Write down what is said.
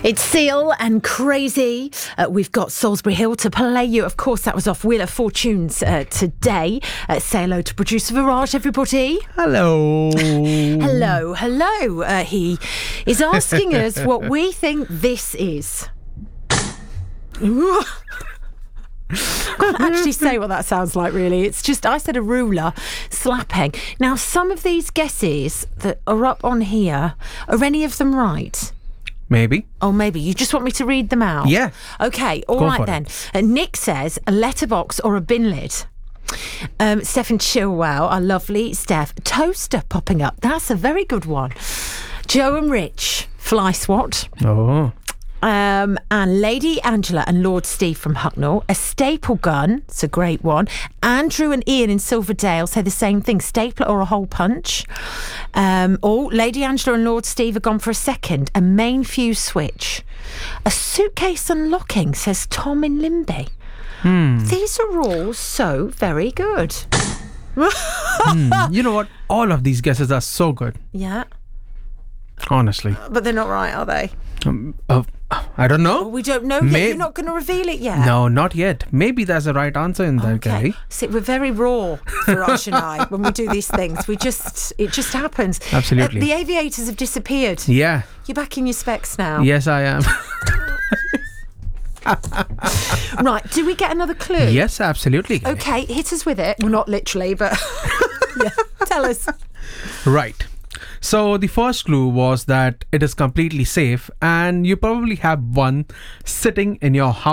It's Seal and Crazy. We've got Salisbury Hill to play you. Of course, that was off Wheel of Fortunes today. Say hello to producer Viraj, everybody. Hello. Hello. He is asking us what we think this is. Can't actually say what that sounds like, really. It's just, I said a ruler slapping. Now, some of these guesses that are up on here, are any of them right? Maybe. Oh, maybe. You just want me to read them out? Yeah. Okay, all right then. Nick says a letterbox or a bin lid. Stefan Chilwell, our lovely Steph. Toaster popping up. That's a very good one. Joe and Rich, fly swat. Oh. And Lady Angela and Lord Steve from Hucknall, a staple gun, it's a great one. Andrew and Ian in Silverdale say the same thing, stapler or a hole punch. Lady Angela and Lord Steve have gone for a second, a main fuse switch. A suitcase unlocking, says Tom in Limby. These are all so very good. You know what? All of these guesses are so good. Yeah. Honestly. But they're not right, are they? I don't know. We don't know yet. You're not going to reveal it yet. No, not yet. Maybe there's a right answer in there, Kelly. See, we're very raw, Viraj and I, when we do these things. It just happens. Absolutely. The aviators have disappeared. Yeah. You're back in your specs now. Yes, I am. Right, do we get another clue? Yes, absolutely. Kelly. Okay, hit us with it. Well, not literally, but yeah, tell us. Right. So the first clue was that it is completely safe and you probably have one sitting in your house.